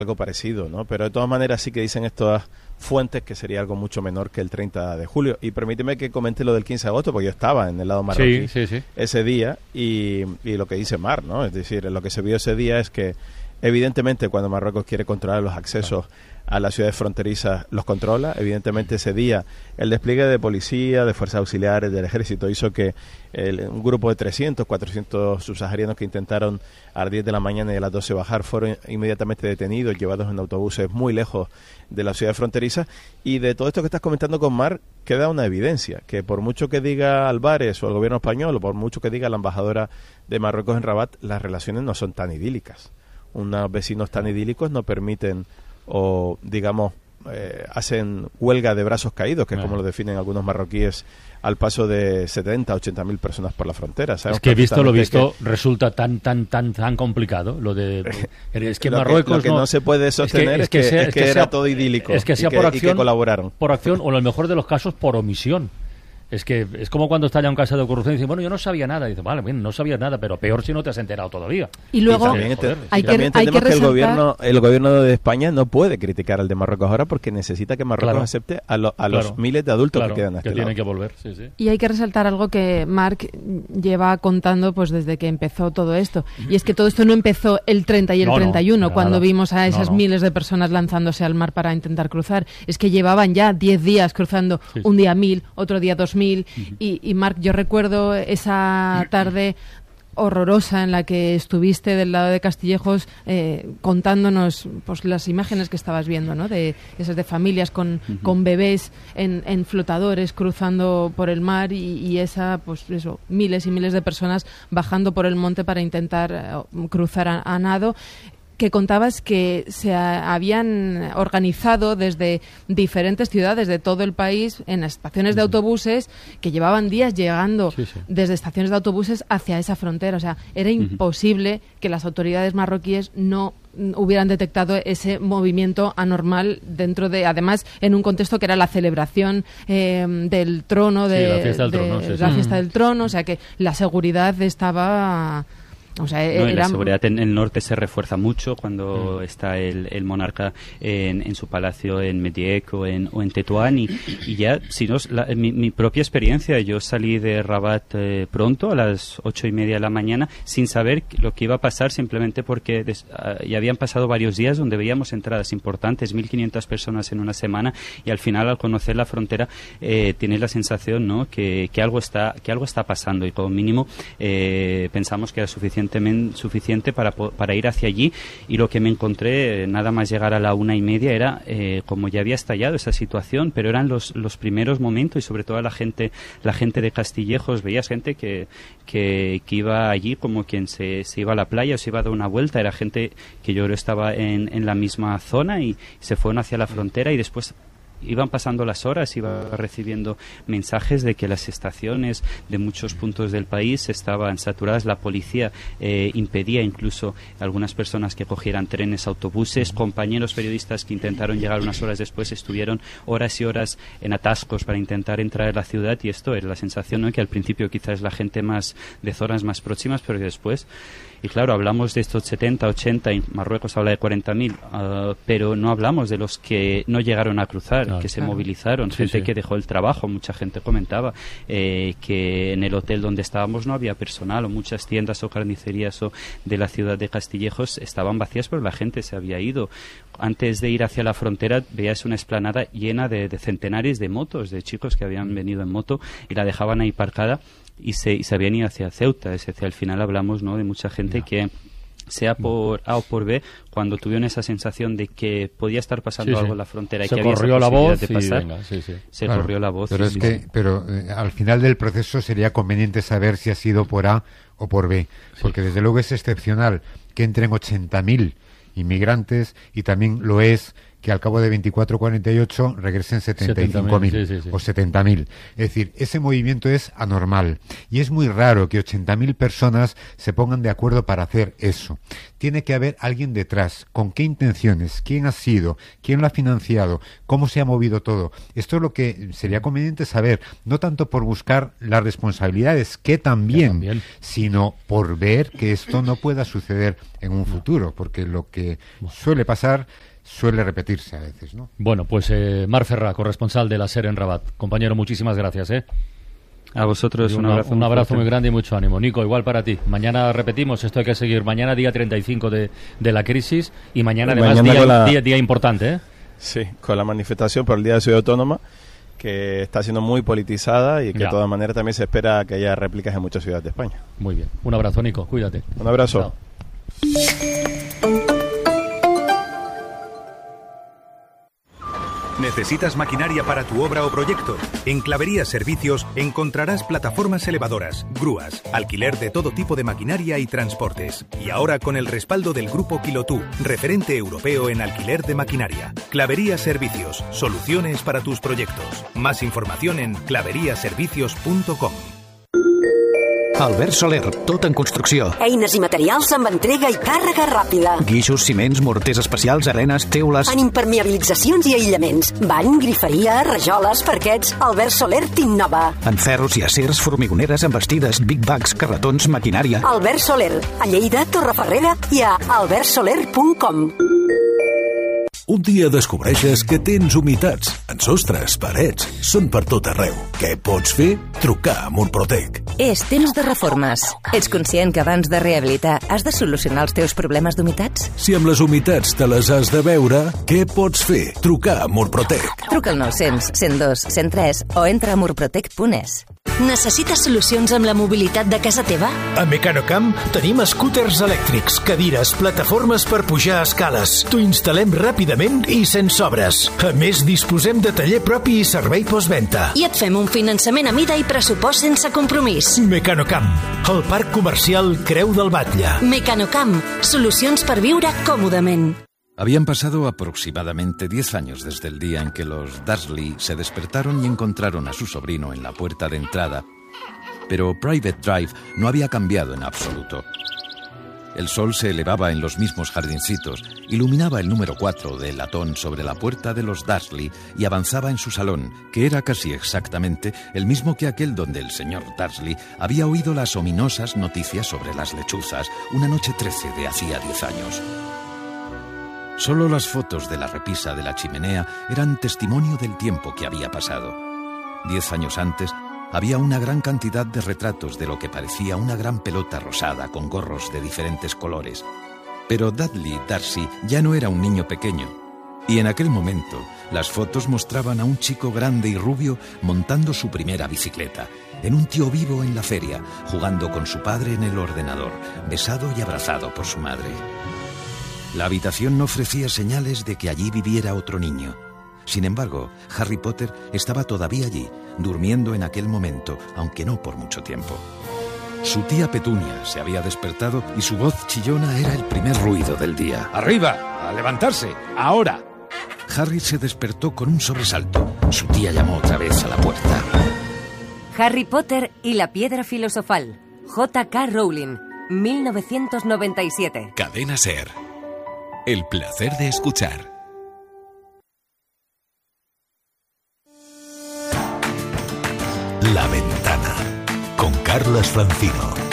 algo parecido, ¿no? Pero de todas maneras sí que dicen estas fuentes que sería algo mucho menor que el 30 de julio. Y permíteme que comente lo del 15 de agosto, porque yo estaba en el lado marroquí ese día y lo que dice Mar, ¿no? Es decir, lo que se vio ese día es que evidentemente cuando Marruecos quiere controlar los accesos a las ciudades fronterizas, los controla. Evidentemente ese día el despliegue de policía, de fuerzas auxiliares, del ejército hizo que un grupo de 300, 400 subsaharianos que intentaron a las 10 de la mañana y a las 12 bajar fueron inmediatamente detenidos, llevados en autobuses muy lejos de la ciudad fronteriza. Y de todo esto que estás comentando con Mar queda una evidencia, que por mucho que diga Álvarez o el gobierno español, o por mucho que diga la embajadora de Marruecos en Rabat, las relaciones no son tan idílicas. Unos vecinos tan idílicos no permiten o, digamos, hacen huelga de brazos caídos, que es como lo definen algunos marroquíes, al paso de 70, 80 mil personas por la frontera. Es que visto lo visto resulta tan complicado lo de... Es que Marruecos lo que no se puede sostener es que era todo idílico, es que sea y que colaboraron. Por acción, o en el mejor de los casos por omisión. Es que es como cuando está ya un caso de corrupción y dice, bueno, yo no sabía nada. Y dice, vale, bien, no sabías nada, pero peor si no te has enterado todavía. Y luego también entendemos que el gobierno de España no puede criticar al de Marruecos ahora porque necesita que Marruecos acepte a los miles de adultos que quedan a este lado. Tienen que volver, sí. Y hay que resaltar algo que Marc lleva contando pues desde que empezó todo esto. Y es que todo esto no empezó el 30 y el 31, cuando vimos a esas miles de personas lanzándose al mar para intentar cruzar. Es que llevaban ya 10 días cruzando, un día 1.000, otro día 2.000. Y Marc, yo recuerdo esa tarde horrorosa en la que estuviste del lado de Castillejos contándonos pues las imágenes que estabas viendo, ¿no? De esas de familias con bebés en flotadores cruzando por el mar y esa, pues eso, miles y miles de personas bajando por el monte para intentar cruzar a nado, que contabas que se habían organizado desde diferentes ciudades de todo el país en estaciones de autobuses que llevaban días llegando desde estaciones de autobuses hacia esa frontera. O sea, era imposible que las autoridades marroquíes no hubieran detectado ese movimiento anormal dentro de, además, en un contexto que era la celebración del trono, la fiesta del trono, la fiesta del trono. O sea, que la seguridad estaba... O sea, la seguridad en el norte se refuerza mucho cuando está el monarca en su palacio en Mediek o en Tetuán y ya, si no, mi propia experiencia, yo salí de Rabat pronto, a las 8:30 de la mañana, sin saber lo que iba a pasar, simplemente porque ya habían pasado varios días donde veíamos entradas importantes, 1.500 personas en una semana, y al final, al conocer la frontera, tienes la sensación, ¿no?, que algo está pasando, y como mínimo pensamos que era suficiente para ir hacia allí. Y lo que me encontré nada más llegar a la 1:30 era como ya había estallado esa situación, pero eran los primeros momentos, y sobre todo la gente de Castillejos, veías gente que iba allí como quien se iba a la playa o se iba a dar una vuelta. Era gente que yo creo estaba en la misma zona y se fueron hacia la frontera, y después iban pasando las horas, iba recibiendo mensajes de que las estaciones de muchos puntos del país estaban saturadas, la policía impedía incluso a algunas personas que cogieran trenes, autobuses, compañeros periodistas que intentaron llegar unas horas después estuvieron horas y horas en atascos para intentar entrar en la ciudad, y esto es la sensación, ¿no?, que al principio quizás la gente más de zonas más próximas, pero que después... Y claro, hablamos de estos 70, 80, y Marruecos habla de 40.000, pero no hablamos de los que no llegaron a cruzar, que se movilizaron, gente que dejó el trabajo. Mucha gente comentaba que en el hotel donde estábamos no había personal, o muchas tiendas o carnicerías de la ciudad de Castillejos estaban vacías, pero la gente se había ido. Antes de ir hacia la frontera veías una explanada llena de centenares de motos, de chicos que habían venido en moto y la dejaban ahí aparcada y se habían ido hacia Ceuta. Es decir, al final hablamos, ¿no?, de mucha gente que, sea por A o por B, cuando tuvieron esa sensación de que podía estar pasando algo en la frontera y se que había corrió esa la voz de pasar, se corrió la voz. Pero al final del proceso sería conveniente saber si ha sido por A o por B, porque desde luego es excepcional que entren 80.000 inmigrantes, y también lo es que al cabo de 24 48 regresen 75.000 o 70.000. Es decir, ese movimiento es anormal y es muy raro que 80.000 personas se pongan de acuerdo para hacer eso. Tiene que haber alguien detrás. ¿Con qué intenciones? ¿Quién ha sido? ¿Quién lo ha financiado? ¿Cómo se ha movido todo? Esto es lo que sería conveniente saber, no tanto por buscar las responsabilidades, que también, sino por ver que esto no pueda suceder en un futuro, porque lo que suele pasar suele repetirse a veces, ¿no? Bueno, pues Marc Ferrà, corresponsal de la SER en Rabat. Compañero, muchísimas gracias, A vosotros un abrazo muy grande y mucho ánimo. Nico, igual para ti. Mañana repetimos, esto hay que seguir. Mañana día 35 de la crisis y mañana además día importante, Sí, con la manifestación por el Día de Ciudad Autónoma, que está siendo muy politizada y que de todas maneras también se espera que haya réplicas en muchas ciudades de España. Muy bien. Un abrazo, Nico. Cuídate. Un abrazo. Chao. ¿Necesitas maquinaria para tu obra o proyecto? En Clavería Servicios encontrarás plataformas elevadoras, grúas, alquiler de todo tipo de maquinaria y transportes. Y ahora con el respaldo del Grupo Quilotú, referente europeo en alquiler de maquinaria. Clavería Servicios, soluciones para tus proyectos. Más información en claveriaservicios.com. Albert Soler, tot en construcció. Eines i materials amb entrega i càrrega ràpida. Guixos, ciments, morters especials, arenes, teules... En impermeabilitzacions i aïllaments. Bany, griferia, rajoles, parquets... Albert Soler t'innova. En ferros i acers, formigoneres, embestides, big bags, carretons, maquinària... Albert Soler, a Lleida, Torreferrera i a albertsoler.com. Un dia descobreixes que tens humitats en sostres, parets, són per tot arreu. Què pots fer? Trucar a Murprotec. És temps de reformes. Ets conscient que abans de rehabilitar has de solucionar els teus problemes d'humitats? Si amb les humitats te les has de veure, què pots fer? Trucar a Murprotec. Truca al 900 102 103 o entra a murprotec.es. Necessites solucions amb la mobilitat de casa teva? A Mecanocam tenim scooters elèctrics, cadires, plataformes per pujar escales. T'ho instal·lem ràpidament i sense obres. A més, disposem de taller propi i servei postventa. I et fem un finançament a mida i pressupost sense compromís. Mecanocam, el parc comercial Creu del Batlle. Mecanocam, solucions per viure còmodament. Habían pasado aproximadamente 10 años desde el día en que los Dursley se despertaron y encontraron a su sobrino en la puerta de entrada, pero Private Drive no había cambiado en absoluto. El sol se elevaba en los mismos jardincitos, iluminaba el número 4 del latón sobre la puerta de los Dursley y avanzaba en su salón, que era casi exactamente el mismo que aquel donde el señor Dursley había oído las ominosas noticias sobre las lechuzas una noche 13 de hacía 10 años. Solo las fotos de la repisa de la chimenea eran testimonio del tiempo que había pasado. 10 años antes, había una gran cantidad de retratos de lo que parecía una gran pelota rosada con gorros de diferentes colores. Pero Dudley Darcy ya no era un niño pequeño. Y en aquel momento, las fotos mostraban a un chico grande y rubio montando su primera bicicleta, en un tío vivo en la feria, jugando con su padre en el ordenador, besado y abrazado por su madre. La habitación no ofrecía señales de que allí viviera otro niño. Sin embargo, Harry Potter estaba todavía allí, durmiendo en aquel momento, aunque no por mucho tiempo. Su tía Petunia se había despertado y su voz chillona era el primer ruido del día. ¡Arriba! ¡A levantarse! ¡Ahora! Harry se despertó con un sobresalto. Su tía llamó otra vez a la puerta. Harry Potter y la piedra filosofal. J.K. Rowling, 1997. Cadena SER. El placer de escuchar. La Ventana, con Carlas Francino.